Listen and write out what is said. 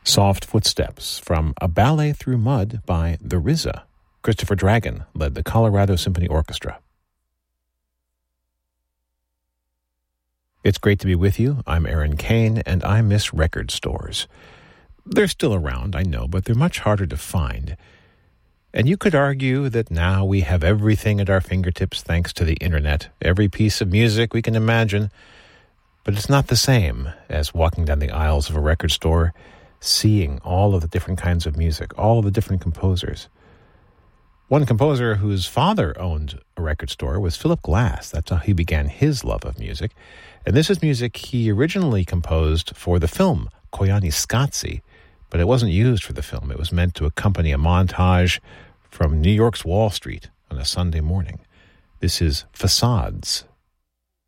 Soft Footsteps from A Ballet Through Mud by the RZA. Christopher Dragon led the Colorado Symphony Orchestra. It's great to be with you. I'm Aaron Kane, and I miss record stores. They're still around, I know, but they're much harder to find. And you could argue that now we have everything at our fingertips thanks to the internet, every piece of music we can imagine. But it's not the same as walking down the aisles of a record store, seeing all of the different kinds of music, all of the different composers. One composer whose father owned a record store was Philip Glass. That's how he began his love of music. And this is music he originally composed for the film Koyaanisqatsi, but it wasn't used for the film. It was meant to accompany a montage from New York's Wall Street on a Sunday morning. This is Facades.